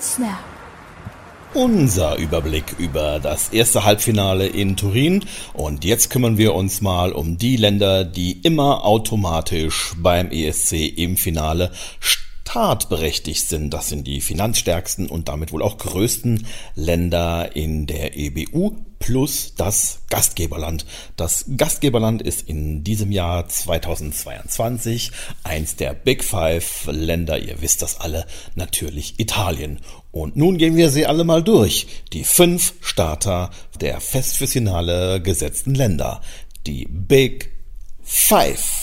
Snap. Unser Überblick über das erste Halbfinale in Turin, und jetzt kümmern wir uns mal um die Länder, die immer automatisch beim ESC im Finale startberechtigt sind. Das sind die finanzstärksten und damit wohl auch größten Länder in der EBU plus das Gastgeberland. Das Gastgeberland ist in diesem Jahr 2022 eins der Big Five Länder, ihr wisst das alle, natürlich Italien. Und nun gehen wir sie alle mal durch. Die 5 Starter der fest fürs Finale gesetzten Länder. Die Big Five.